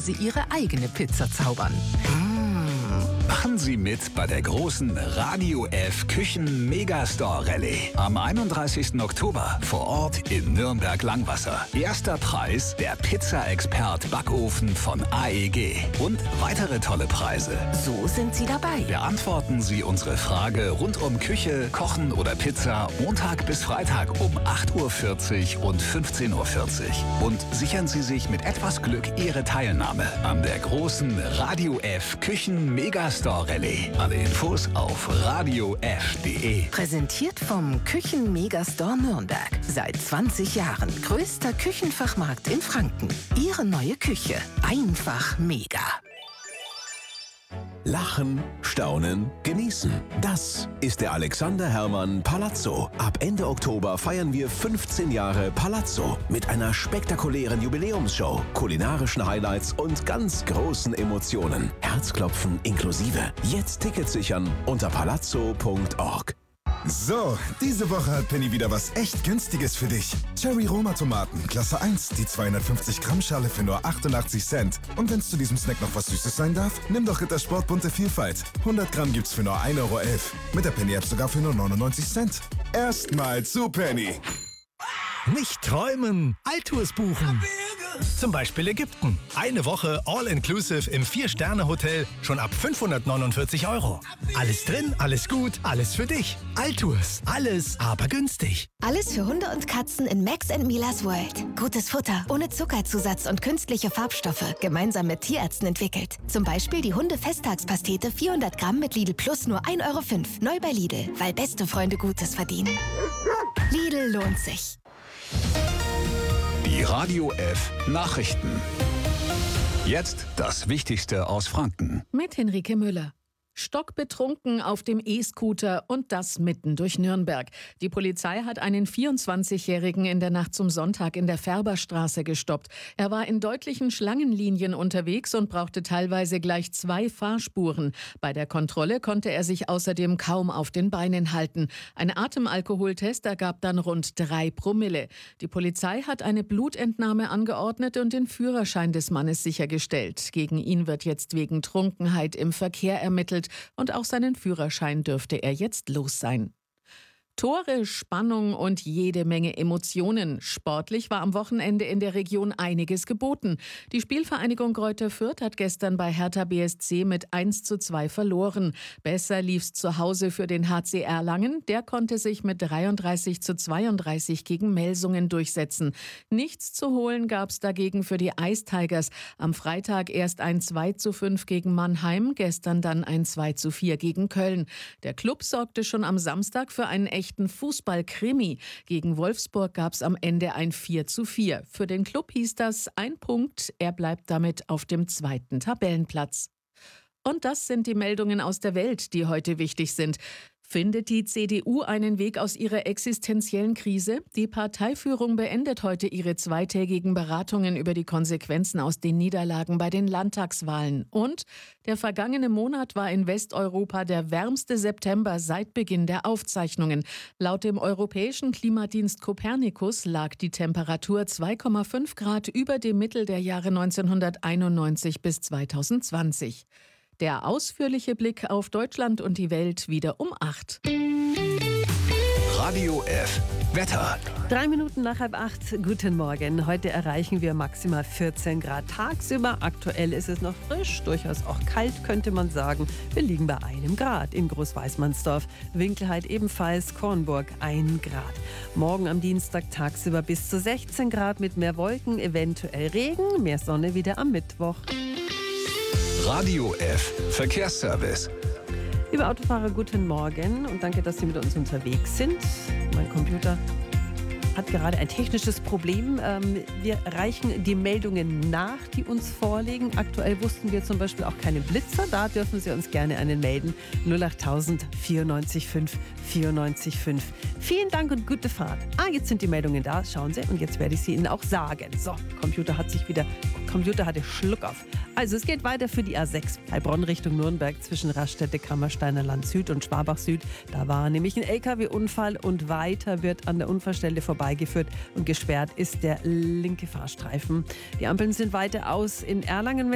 Sie Ihre eigene Pizza zaubern. Machen Sie mit bei der großen Radio F Küchen Megastore Rallye am 31. Oktober vor Ort in Nürnberg-Langwasser. Erster Preis der Pizza-Expert Backofen von AEG und weitere tolle Preise. So sind Sie dabei. Beantworten Sie unsere Frage rund um Küche, Kochen oder Pizza Montag bis Freitag um 8.40 Uhr und 15.40 Uhr. Und sichern Sie sich mit etwas Glück Ihre Teilnahme an der großen Radio F Küchen Megastore Rallye. Alle Infos auf radiof.de. Präsentiert vom Küchen Megastore Nürnberg. Seit 20 Jahren größter Küchenfachmarkt in Franken. Ihre neue Küche. Einfach mega. Lachen, staunen, genießen. Das ist der Alexander Herrmann Palazzo. Ab Ende Oktober feiern wir 15 Jahre Palazzo mit einer spektakulären Jubiläumsshow, kulinarischen Highlights und ganz großen Emotionen. Herzklopfen inklusive. Jetzt Tickets sichern unter palazzo.org. So, diese Woche hat Penny wieder was echt Günstiges für dich. Cherry Roma Tomaten, Klasse 1, die 250 Gramm Schale für nur 88 Cent. Und wenn es zu diesem Snack noch was Süßes sein darf, nimm doch Rittersport bunte Vielfalt. 100 Gramm gibt's für nur 1,11 Euro. Mit der Penny App sogar für nur 99 Cent. Erstmal zu Penny. Nicht träumen, Alltours buchen. Zum Beispiel Ägypten. Eine Woche All-Inclusive im 4-Sterne-Hotel schon ab 549 Euro. Alles drin, alles gut, alles für dich. Alltours, alles aber günstig. Alles für Hunde und Katzen in Max & Milas World. Gutes Futter, ohne Zuckerzusatz und künstliche Farbstoffe. Gemeinsam mit Tierärzten entwickelt. Zum Beispiel die Hunde-Festtagspastete 400 Gramm mit Lidl Plus nur 1,05 Euro. Neu bei Lidl, weil beste Freunde Gutes verdienen. Lidl lohnt sich. Die Radio F Nachrichten. Jetzt das Wichtigste aus Franken. Mit Henrike Müller. Stockbetrunken auf dem E-Scooter und das mitten durch Nürnberg. Die Polizei hat einen 24-Jährigen in der Nacht zum Sonntag in der Färberstraße gestoppt. Er war in deutlichen Schlangenlinien unterwegs und brauchte teilweise gleich 2 Fahrspuren. Bei der Kontrolle konnte er sich außerdem kaum auf den Beinen halten. Ein Atemalkoholtest ergab dann rund 3 Promille. Die Polizei hat eine Blutentnahme angeordnet und den Führerschein des Mannes sichergestellt. Gegen ihn wird jetzt wegen Trunkenheit im Verkehr ermittelt. Und auch seinen Führerschein dürfte er jetzt los sein. Tore, Spannung und jede Menge Emotionen. Sportlich war am Wochenende in der Region einiges geboten. Die Spielvereinigung Greuther Fürth hat gestern bei Hertha BSC mit 1:2 verloren. Besser lief's zu Hause für den HC Erlangen. Der konnte sich mit 33:32 gegen Melsungen durchsetzen. Nichts zu holen gab's dagegen für die Ice Tigers. Am Freitag erst ein 2:5 gegen Mannheim, gestern dann ein 2:4 gegen Köln. Der Klub sorgte schon am Samstag für einen echten Fußball-Krimi. Gegen Wolfsburg gab es am Ende ein 4:4. Für den Klub hieß das 1 Punkt. Er bleibt damit auf dem 2. Tabellenplatz. Und das sind die Meldungen aus der Welt, die heute wichtig sind. Findet die CDU einen Weg aus ihrer existenziellen Krise? Die Parteiführung beendet heute ihre 2-tägigen Beratungen über die Konsequenzen aus den Niederlagen bei den Landtagswahlen. Und der vergangene Monat war in Westeuropa der wärmste September seit Beginn der Aufzeichnungen. Laut dem europäischen Klimadienst Copernicus lag die Temperatur 2,5 Grad über dem Mittel der Jahre 1991 bis 2020. Der ausführliche Blick auf Deutschland und die Welt wieder um 8. Radio F Wetter. 3 Minuten nach 7:30. Guten Morgen. Heute erreichen wir maximal 14 Grad tagsüber. Aktuell ist es noch frisch, durchaus auch kalt, könnte man sagen. Wir liegen bei 1 Grad in Großweißmannsdorf. Winkelheit ebenfalls, Kornburg 1 Grad. Morgen am Dienstag tagsüber bis zu 16 Grad mit mehr Wolken, eventuell Regen, mehr Sonne wieder am Mittwoch. Radio F Verkehrsservice. Liebe Autofahrer, guten Morgen und danke, dass Sie mit uns unterwegs sind. Mein Computer hat gerade ein technisches Problem. Wir reichen die Meldungen nach, die uns vorliegen. Aktuell wussten wir zum Beispiel auch keine Blitzer. Da dürfen Sie uns gerne einen melden. 08000 94 5 94 5. Vielen Dank und gute Fahrt. Jetzt sind die Meldungen da. Schauen Sie. Und jetzt werde ich sie Ihnen auch sagen. So, Computer hatte Schluck auf. Also es geht weiter für die A6 Heilbronn Richtung Nürnberg zwischen Raststätte, Kammersteiner Land Süd und Schwabach Süd. Da war nämlich ein LKW-Unfall und weiter wird an der Unfallstelle vorbeigeführt und gesperrt ist der linke Fahrstreifen. Die Ampeln sind weiter aus in Erlangen.